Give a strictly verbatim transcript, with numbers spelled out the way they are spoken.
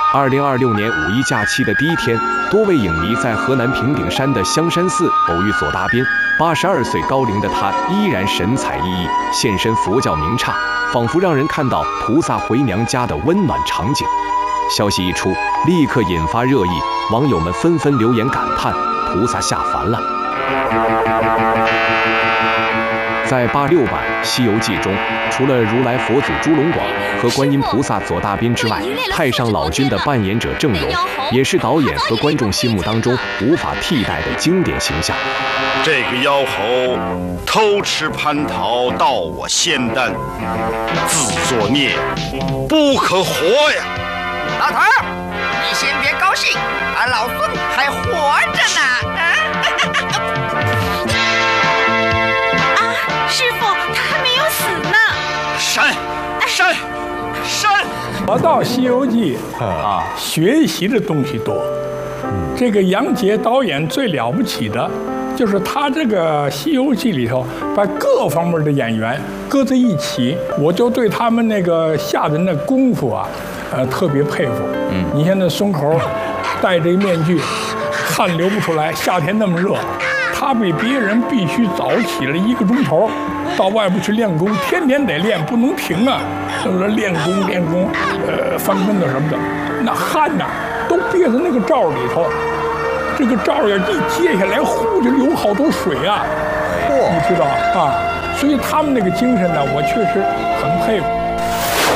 二零二六年五一假期的第一天，多位影迷在河南平顶山的香山寺偶遇左大宾。八十二岁高龄的他依然神采奕奕，现身佛教名刹，仿佛让人看到菩萨回娘家的温暖场景。消息一出，立刻引发热议，网友们纷纷留言感叹：菩萨下凡了。在八六版《西游记》中，除了如来佛祖猪龙广和观音菩萨左大宾之外，太上老君的扮演者郑容也是导演和观众心目当中无法替代的经典形象。 这个妖猴偷吃蟠桃，盗我仙丹，自作孽，不可活呀！ 老头儿，你先别高兴，俺老孙还活着呢！啊！ 师傅，他还没有死呢！ 删删删！ 我到《西游记》啊，学习的东西多。这个杨洁导演最了不起的，就是他这个《西游记》里头把各方面的演员搁在一起，我就对他们那个下人的功夫啊，呃，特别佩服。嗯，你看那孙猴戴着一面具，汗流不出来，夏天那么热。他比别人必须早起了一个钟头，到外边去练功，天天得练，不能停啊！就是练功练功，呃，翻跟头什么的，那汗呐、啊、都憋在那个罩里头，这个罩要一揭下来，呼就流好多水啊！你知道啊？所以他们那个精神呢，我确实很佩服。